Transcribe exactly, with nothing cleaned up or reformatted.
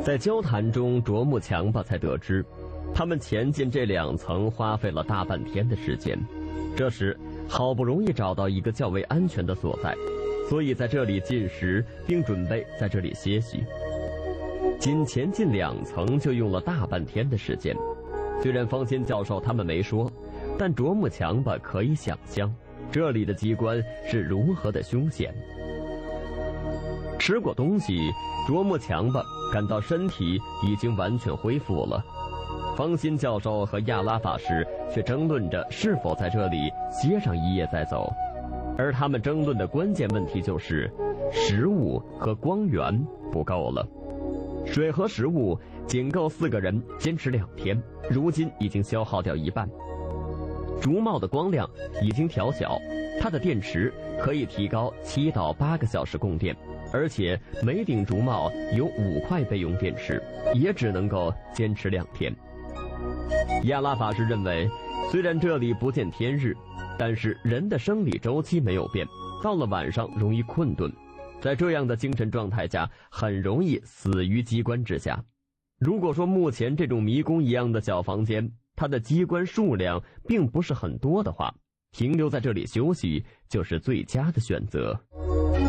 在交谈中，啄木强吧才得知，他们前进这两层花费了大半天的时间。这时好不容易找到一个较为安全的所在，所以在这里进食，并准备在这里歇息。仅前进两层就用了大半天的时间。虽然方先教授他们没说，但啄木强吧可以想象这里的机关是如何的凶险。吃过东西，啄木强吧感到身体已经完全恢复了。方心教授和亚拉法师却争论着是否在这里歇上一夜再走，而他们争论的关键问题就是食物和光源不够了。水和食物仅够四个人坚持两天，如今已经消耗掉一半。竹帽的光亮已经调小，它的电池可以提高七到八个小时供电，而且每顶竹帽有五块备用电池，也只能够坚持两天。亚拉法师认为，虽然这里不见天日，但是人的生理周期没有变，到了晚上容易困顿，在这样的精神状态下，很容易死于机关之下。如果说目前这种迷宫一样的小房间，它的机关数量并不是很多的话，停留在这里休息就是最佳的选择。